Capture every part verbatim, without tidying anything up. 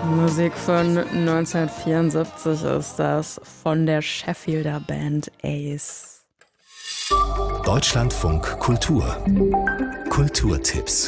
Musik von neunzehnhundertvierundsiebzig ist das, von der Sheffielder Band Ace. Deutschlandfunk Kultur. Kulturtipps.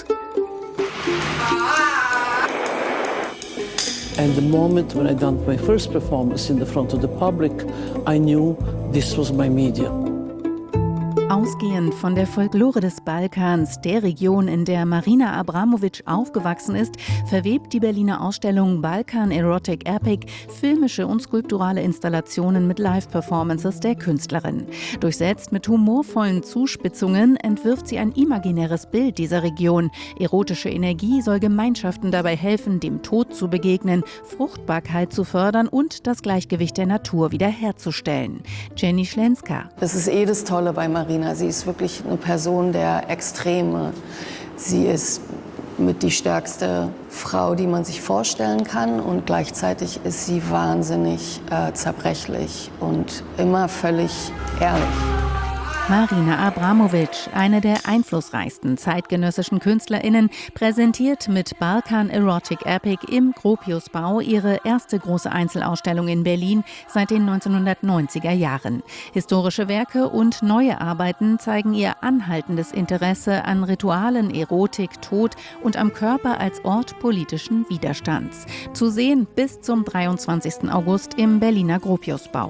And the moment when I done my first performance in the front of the public, I knew this was my medium. Ausgehend von der Folklore des Balkans, der Region, in der Marina Abramovic aufgewachsen ist, verwebt die Berliner Ausstellung Balkan Erotic Epic filmische und skulpturale Installationen mit Live-Performances der Künstlerin. Durchsetzt mit humorvollen Zuspitzungen entwirft sie ein imaginäres Bild dieser Region. Erotische Energie soll Gemeinschaften dabei helfen, dem Tod zu begegnen, Fruchtbarkeit zu fördern und das Gleichgewicht der Natur wiederherzustellen. Jenny Schlenska. Das ist eh das Tolle bei Marina. Sie ist wirklich eine Person der Extreme. Sie ist mit die stärkste Frau, die man sich vorstellen kann, und gleichzeitig ist sie wahnsinnig äh, zerbrechlich und immer völlig ehrlich. Marina Abramovic, eine der einflussreichsten zeitgenössischen KünstlerInnen, präsentiert mit Balkan Erotic Epic im Gropiusbau ihre erste große Einzelausstellung in Berlin seit den neunzehnhundertneunziger Jahren. Historische Werke und neue Arbeiten zeigen ihr anhaltendes Interesse an Ritualen, Erotik, Tod und am Körper als Ort politischen Widerstands. Zu sehen bis zum dreiundzwanzigsten August im Berliner Gropiusbau.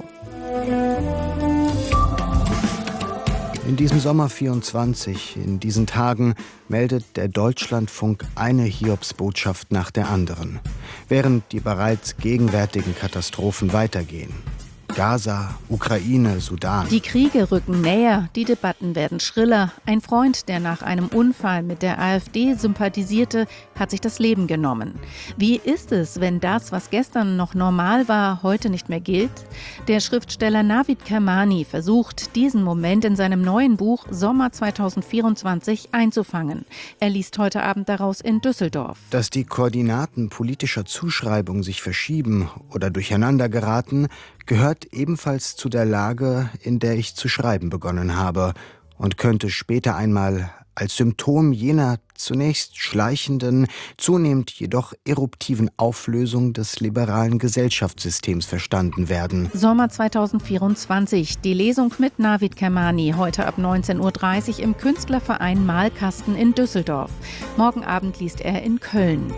In diesem Sommer vierundzwanzig, in diesen Tagen, meldet der Deutschlandfunk eine Hiobsbotschaft nach der anderen, während die bereits gegenwärtigen Katastrophen weitergehen. Gaza, Ukraine, Sudan. Die Kriege rücken näher, die Debatten werden schriller. Ein Freund, der nach einem Unfall mit der AfD sympathisierte, hat sich das Leben genommen. Wie ist es, wenn das, was gestern noch normal war, heute nicht mehr gilt? Der Schriftsteller Navid Kermani versucht, diesen Moment in seinem neuen Buch Sommer zweitausendvierundzwanzig einzufangen. Er liest heute Abend daraus in Düsseldorf. Dass die Koordinaten politischer Zuschreibung sich verschieben oder durcheinander geraten, gehört ebenfalls zu der Lage, in der ich zu schreiben begonnen habe, und könnte später einmal als Symptom jener zunächst schleichenden, zunehmend jedoch eruptiven Auflösung des liberalen Gesellschaftssystems verstanden werden. Sommer zweitausendvierundzwanzig, die Lesung mit Navid Kermani, heute ab neunzehn Uhr dreißig im Künstlerverein Malkasten in Düsseldorf. Morgen Abend liest er in Köln.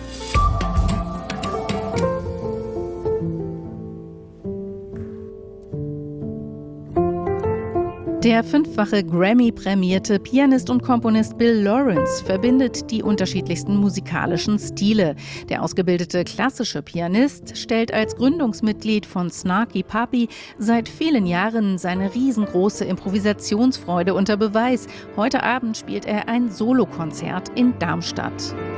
Der fünffache Grammy-prämierte Pianist und Komponist Bill Lawrence verbindet die unterschiedlichsten musikalischen Stile. Der ausgebildete klassische Pianist stellt als Gründungsmitglied von Snarky Puppy seit vielen Jahren seine riesengroße Improvisationsfreude unter Beweis. Heute Abend spielt er ein Solokonzert in Darmstadt.